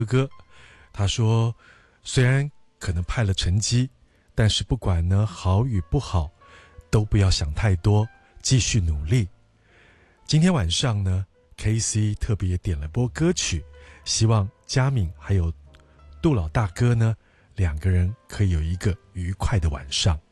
哥，他说虽然可能派了成绩，但是不管呢好与不好，都不要想太多，继续努力。今天晚上呢 KC 特别点了播歌曲，希望嘉敏还有杜老大哥呢两个人可以有一个愉快的晚上。